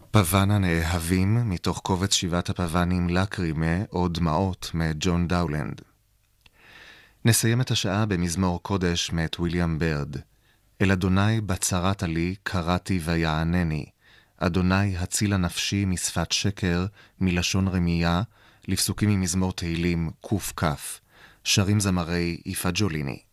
הפוון הנאהבים, מתוך קובץ שבעת הפוונים לקרימה או דמעות מג'ון דאולנד. נסיים את השעה במזמור קודש מאת וויליאם ברד. אל אדוני בצרת לי קראתי ויענני. אדוני הצילה נפשי משפת שקר, מלשון רמייה, לפסוקים ממזמור תהילים קוף כף. שרים זמרי יפה ג'וליני.